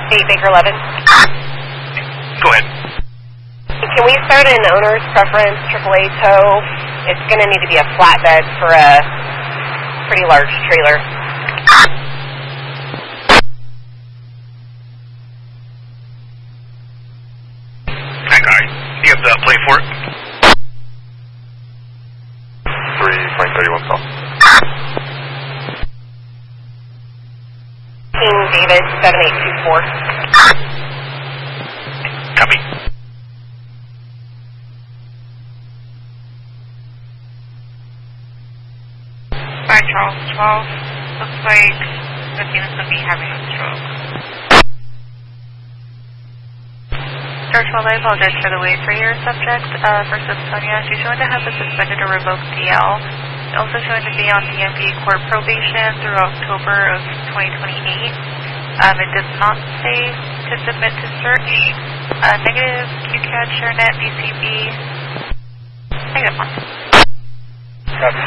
8 Baker 11. Go ahead. Can we start an owner's preference AAA tow? It's going to need to be a flatbed for a pretty large trailer. Okay. Do you have the plate for it? 3.31 call. King David 7824. Copy. By Charles 12. Looks like the unit's going to be having a stroke. Charles 12, I apologize for the wait for your subject. For Sonia, she's showing to have a suspended or revoked DL. Also showing to be on DMV court probation through October of 2028. It does not say to submit to search. Negative QCAD, ShareNet, BCB. Negative 1. Copy.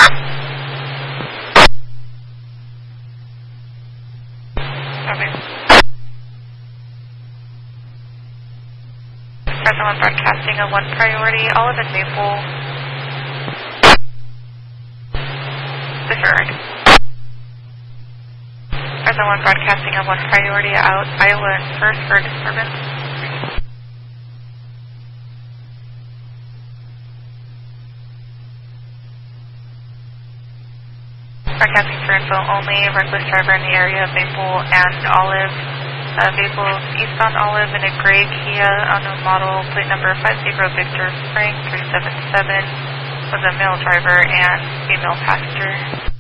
Copy. Present 1 broadcasting a 1 priority, Olive and Maple. Disregard. Present 1 broadcasting a 1 priority out, Iowa and First for disturbance. Broadcasting for info only, reckless driver in the area of Maple and Olive. Maple eastbound Olive in a gray Kia, unknown model, plate number 50 Victor Spring 377, was a male driver and female passenger.